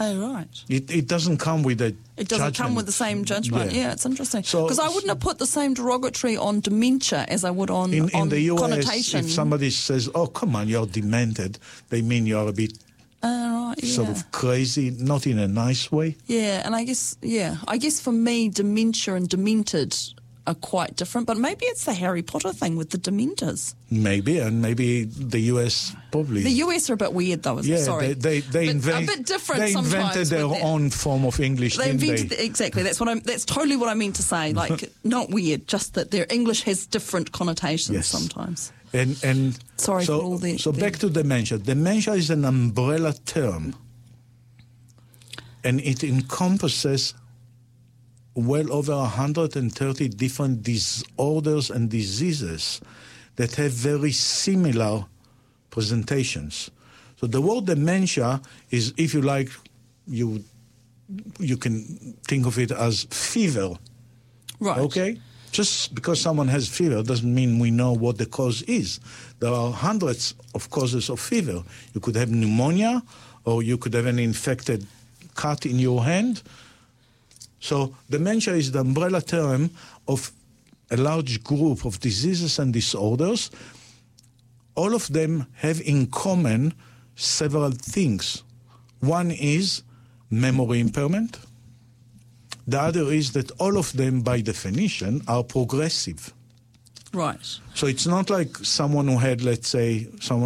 Oh, right. It doesn't come with a It doesn't come judgment. with the same judgment. Yeah, it's interesting. So- Because I wouldn't have put the same derogatory on dementia as I would on, In on the US, connotation. if somebody says, "Oh, come on, you're demented," they mean you're a bit Right, yeah. sort of crazy, not in a nice way. Yeah, and I guess for me, dementia and demented are quite different, but maybe it's the Harry Potter thing with the dementors. Maybe, and maybe the US probably. The US are a bit weird, though. Yeah, Sorry, they a bit different. They invented sometimes their with that. own form of English, They didn't invented they? exactly. That's totally what I meant to say. Like, not weird, just that their English has different connotations Yes. sometimes. And Sorry so, for all the. So back to dementia. Dementia is an umbrella term, and it encompasses well over 130 different disorders and diseases that have very similar presentations. So the word dementia is, if you like, you can think of it as fever. Right. Okay? Just because someone has fever doesn't mean we know what the cause is. There are hundreds of causes of fever. You could have pneumonia, or you could have an infected cut in your hand. So dementia is the umbrella term of a large group of diseases and disorders. All of them have in common several things. One is memory impairment. The other is that all of them, by definition, are progressive. Right. So it's not like someone who had, let's say,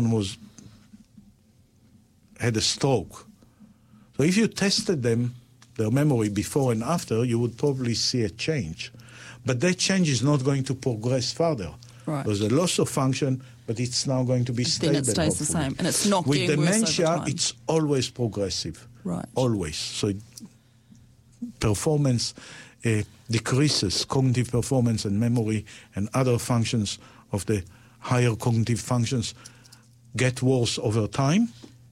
had a stroke. So if you tested them, their memory before and after, you would probably see a change. But that change is not going to progress further. Right. There's a loss of function, but it's now going to be stable. Then it stays the hopefully. same, and it's not With getting worse over dementia, time. it's always progressive. Right. Always. So performance decreases, cognitive performance and memory and other functions of the higher cognitive functions get worse over time.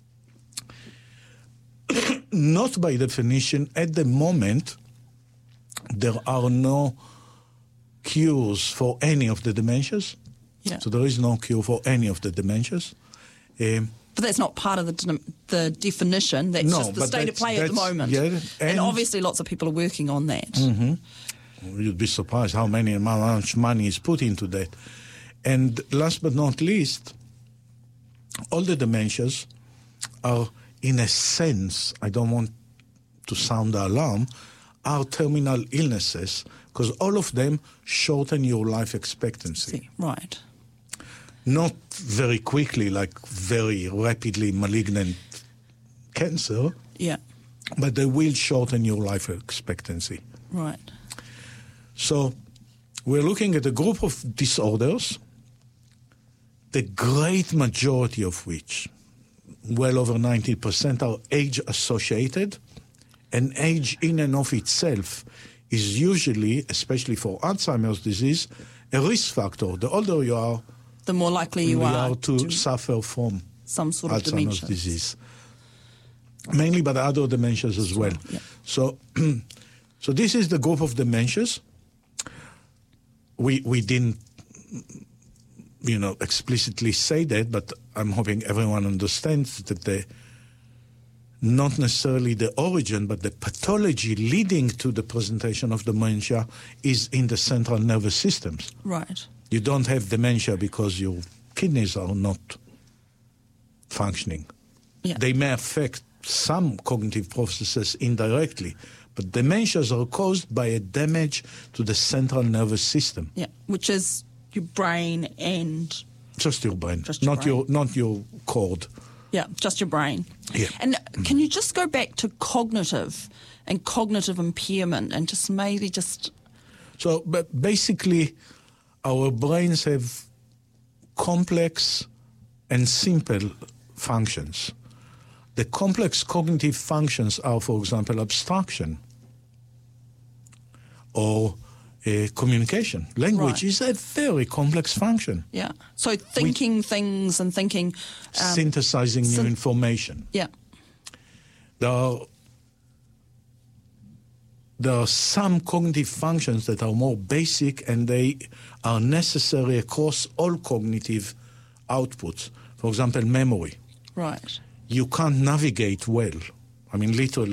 Not by definition. At the moment, there are no cures for any of the dementias. Yeah. So there is no cure for any of the dementias. But that's not part of the definition. That's No, just the but state of play at the moment. yeah, and obviously lots of people are working on that. You'd be surprised how much money is put into that. And last but not least, all the dementias are, in a sense, I don't want to sound the alarm, are terminal illnesses, because all of them shorten your life expectancy. See, right. Not very quickly, like very rapidly malignant cancer, Yeah. but they will shorten your life expectancy. Right. So we're looking at a group of disorders, the great majority of which, well over 90%, are age-associated, and age in and of itself is usually, especially for Alzheimer's disease, a risk factor. The older you are, The more likely you are to suffer from some sort of Alzheimer's dementia. disease. Mainly, but other dementias as well. Yeah. So, so this is the group of dementias. We didn't, explicitly say that, but I'm hoping everyone understands that not necessarily the origin, but the pathology leading to the presentation of dementia is in the central nervous systems. Right. You don't have dementia because your kidneys are not functioning. Yeah. They may affect some cognitive processes indirectly, but dementias are caused by a damage to the central nervous system. Yeah. Which is your brain and Just your brain, Just your brain. not your cord. yeah, just your brain. Yeah. And can you just go back to cognitive and cognitive impairment and just maybe just So, but basically, our brains have complex and simple functions. The complex cognitive functions are, for example, abstraction or communication. Language Right. is a very complex function. yeah. So thinking things and thinking Synthesizing new information. yeah. There are some cognitive functions that are more basic, and they are necessary across all cognitive outputs. For example, memory. Right. You can't navigate well. I mean, literally.